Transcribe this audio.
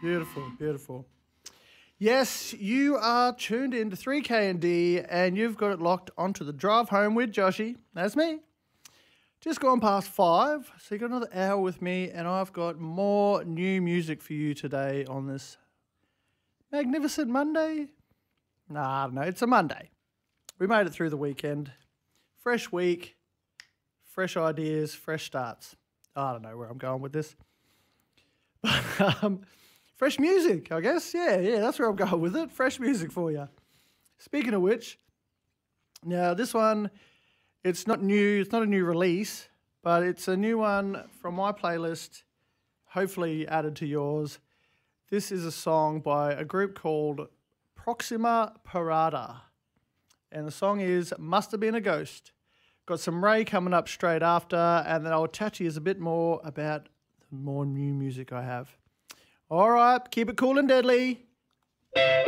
Beautiful, beautiful. Yes, you are tuned into 3K&D and you've got it locked onto the drive home with Joshy. That's me. Just gone past 5, so you got another hour with me and I've got more new music for you today on this magnificent Monday. Nah, I don't know. It's a Monday. We made it through the weekend. Fresh week, fresh ideas, fresh starts. I don't know where I'm going with this. Fresh music, I guess. Yeah, that's where I'm going with it. Fresh music for you. Speaking of which, now this one, it's not new. It's not a new release, but it's a new one from my playlist, hopefully added to yours. This is a song by a group called Proxima Parada, and the song is Must Have Been a Ghost. Got some Ray coming up straight after, and then I'll chat to you a bit more about the more new music I have. All right, keep it cool and deadly.